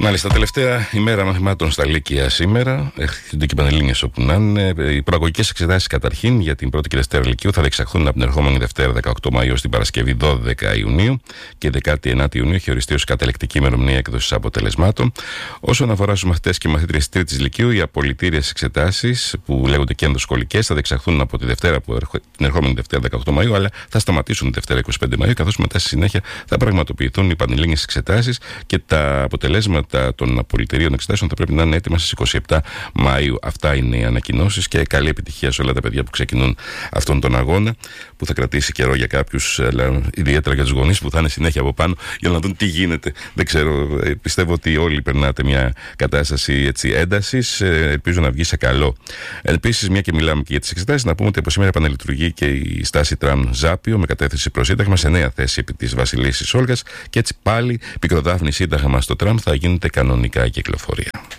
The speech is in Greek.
Μάλιστα, τελευταία ημέρα μαθημάτων στα Λύκεια σήμερα. Έρχονται και οι Πανελλήνιες όπου να είναι. Οι προαγωγικές εξετάσεις καταρχήν για την πρώτη και δευτέρα Λυκείου θα διεξαχθούν από την ερχόμενη Δευτέρα 18 Μαΐου στην Παρασκευή 12 Ιουνίου και 19 Ιουνίου έχει οριστεί ως καταληκτική ημερομηνία έκδοσης αποτελεσμάτων. Όσον αφορά στους μαθητές και μαθήτριες της Τρίτης Λυκείου, οι απολυτήριες εξετάσεις που λέγονται και ενδοσχολικές θα διεξαχθούν από τη Δευτέρα την ερχόμενη Δευτέρα 18 Μαΐου, αλλά θα σταματήσουν τη Δευτέρα 25 Μαΐου, καθώς μετά στη συνέχεια θα πραγματοποιηθούν οι Πανελλήνιες εξετάσεις και τα αποτελέσματα των απολυτηρίων εξετάσεων θα πρέπει να είναι έτοιμα στις 27 Μαΐου. Αυτά είναι οι ανακοινώσεις και καλή επιτυχία σε όλα τα παιδιά που ξεκινούν αυτόν τον αγώνα, που θα κρατήσει καιρό για κάποιους, αλλά ιδιαίτερα για τους γονείς που θα είναι συνέχεια από πάνω για να δουν τι γίνεται. Δεν ξέρω, πιστεύω ότι όλοι περνάτε μια κατάσταση έντασης. Ελπίζω να βγει σε καλό. Επίσης, μια και μιλάμε και για τις εξετάσεις, να πούμε ότι από σήμερα επανελειτουργεί και η στάση τραμ Ζάπιο με κατεύθυνση προς Σύνταγμα σε νέα θέση επί της Βασιλίσσης Όλγας και έτσι πάλι πικροδάφνη Σύνταγμα στο τραμ θα γίνεται κανονικά η κυκλοφορία.